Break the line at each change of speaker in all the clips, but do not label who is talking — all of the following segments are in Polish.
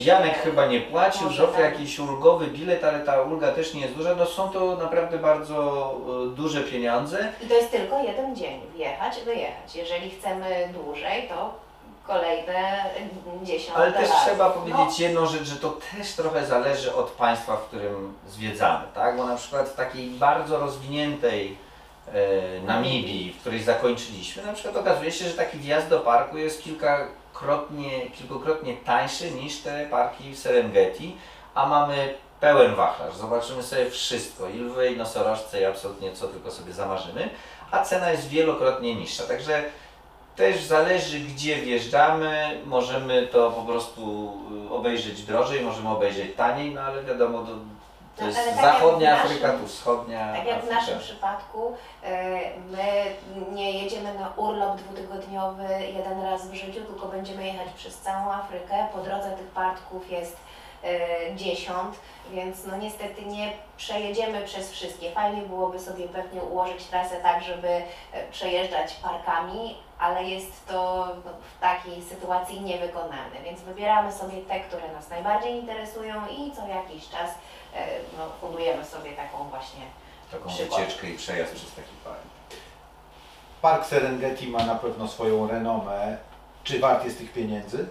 Janek chyba nie płacił,
Może
Żofia
tak.
jakiś ulgowy bilet, ale ta ulga też nie jest duża. No są to naprawdę bardzo duże pieniądze.
I to jest tylko jeden dzień, wjechać, wyjechać. Jeżeli chcemy dłużej, to kolejne 10
Ale też
razy.
trzeba powiedzieć jedną rzecz, że to też trochę zależy od państwa, w którym zwiedzamy, tak? Bo na przykład w takiej bardzo rozwiniętej Namibii, w której zakończyliśmy, na przykład okazuje się, że taki wjazd do parku jest kilkukrotnie tańszy niż te parki w Serengeti, a mamy pełen wachlarz. Zobaczymy sobie wszystko, i lwy, i nosorożce, i absolutnie co tylko sobie zamarzymy, a cena jest wielokrotnie niższa. Także też zależy, gdzie wjeżdżamy, możemy to po prostu obejrzeć drożej, możemy obejrzeć taniej, no ale wiadomo, to jest
ale tak
zachodnia
jak w
Afryka,
naszym-
tu wschodnia
Tak jak w
Afryka.
naszym przypadku, my nie jedziemy na urlop dwutygodniowy jeden raz w życiu, tylko będziemy jechać przez całą Afrykę. Po drodze tych parków jest 10, więc no niestety nie przejedziemy przez wszystkie. Fajnie byłoby sobie pewnie ułożyć trasę tak, żeby przejeżdżać parkami, ale jest to no, w takiej sytuacji niewykonalne, więc wybieramy sobie te, które nas najbardziej interesują i co jakiś czas no, fundujemy sobie taką właśnie
Taką
przykład.
wycieczkę i przejazd przez taki park.
Park Serengeti ma na pewno swoją renomę. Czy wart jest tych pieniędzy?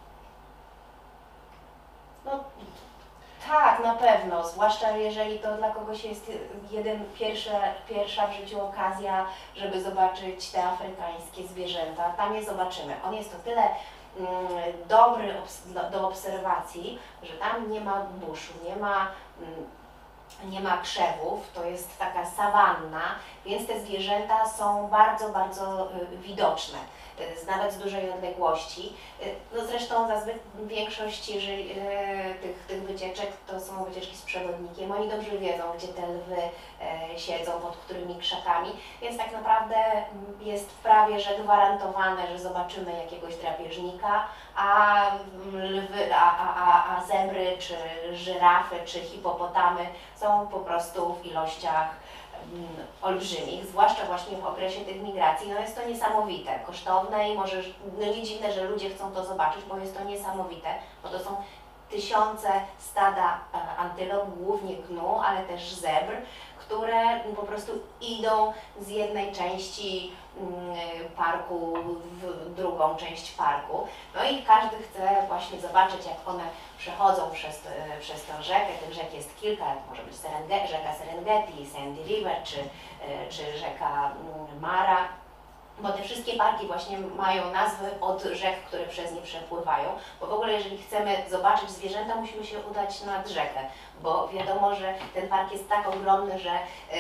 No tak, na pewno, zwłaszcza jeżeli to dla kogoś jest pierwsza w życiu okazja, żeby zobaczyć te afrykańskie zwierzęta. Tam je zobaczymy. On jest o tyle dobry do obserwacji, że tam nie ma buszu, nie ma krzewów, to jest taka sawanna, więc te zwierzęta są bardzo, bardzo widoczne, nawet z dużej odległości. No zresztą większość tych wycieczek to są wycieczki z przewodnikiem. Oni dobrze wiedzą, gdzie te lwy siedzą, pod którymi krzakami, więc tak naprawdę jest prawie że gwarantowane, że zobaczymy jakiegoś drapieżnika, a lwy, a zebry, czy żyrafy, czy hipopotamy są po prostu w ilościach olbrzymich, zwłaszcza właśnie w okresie tych migracji. No jest to niesamowite, kosztowne i może no nie dziwne, że ludzie chcą to zobaczyć, bo jest to niesamowite, bo to są tysiące stada antylop, głównie gnu, ale też zebr, które po prostu idą z jednej części parku w drugą część parku. No i każdy chce właśnie zobaczyć, jak one przechodzą przez tę rzekę. Tych rzek jest kilka, może być rzeka Serengeti, Sandy River czy rzeka Mara. Bo te wszystkie parki właśnie mają nazwy od rzek, które przez nie przepływają, bo w ogóle jeżeli chcemy zobaczyć zwierzęta, musimy się udać nad rzekę, bo wiadomo, że ten park jest tak ogromny, że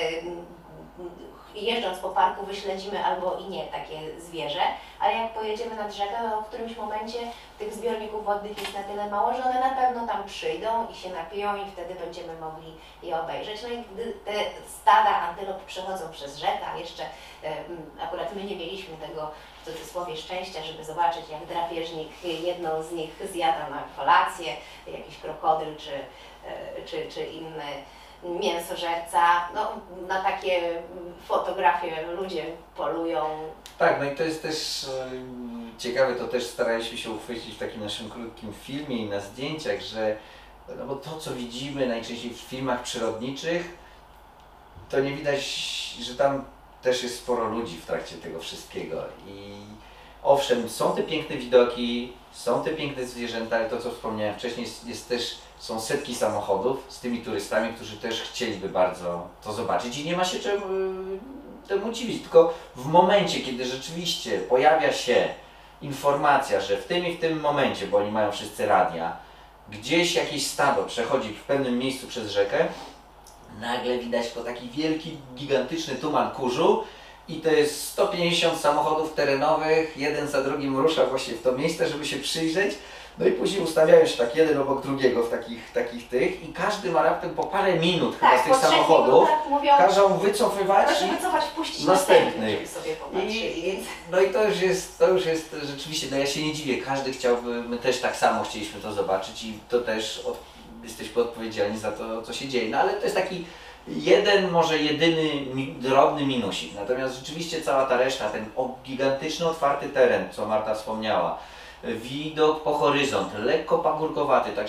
jeżdżąc po parku wyśledzimy albo i nie takie zwierzę, ale jak pojedziemy nad rzekę, to w którymś momencie tych zbiorników wodnych jest na tyle mało, że one na pewno tam przyjdą i się napiją i wtedy będziemy mogli je obejrzeć. No i gdy te stada antylop przechodzą przez rzekę, a jeszcze akurat my nie mieliśmy tego w cudzysłowie szczęścia, żeby zobaczyć, jak drapieżnik jedną z nich zjada na kolację, jakiś krokodyl czy inny mięsożerca. No, na takie fotografie ludzie polują.
Tak, no i to jest też ciekawe, to też staraliśmy się uchwycić w takim naszym krótkim filmie i na zdjęciach, że no bo to, co widzimy najczęściej w filmach przyrodniczych, to nie widać, że tam też jest sporo ludzi w trakcie tego wszystkiego. I owszem, są te piękne widoki, są te piękne zwierzęta, ale to, co wspomniałem wcześniej, są setki samochodów z tymi turystami, którzy też chcieliby bardzo to zobaczyć i nie ma się czemu temu dziwić, tylko w momencie, kiedy rzeczywiście pojawia się informacja, że w tym i w tym momencie, bo oni mają wszyscy radia, gdzieś jakieś stado przechodzi w pewnym miejscu przez rzekę, nagle widać to taki wielki, gigantyczny tuman kurzu i to jest 150 samochodów terenowych, jeden za drugim rusza właśnie w to miejsce, żeby się przyjrzeć. No i później ustawiają się tak jeden obok drugiego w takich tych i każdy ma raptem po parę minut chyba z tych
po 3
samochodów,
minutach mówią,
każą wycofywać
proszę
i
wycofać, puścić
następnych.
żeby sobie popatrzyli.
no i to już jest rzeczywiście, no ja się nie dziwię, każdy chciałby, my też tak samo chcieliśmy to zobaczyć i to też jesteśmy odpowiedzialni za to, co się dzieje. No ale to jest taki jeden, może jedyny drobny minusik. Natomiast rzeczywiście cała ta reszta, ten gigantyczny, otwarty teren, co Marta wspomniała, widok po horyzont, lekko pagórkowaty, tak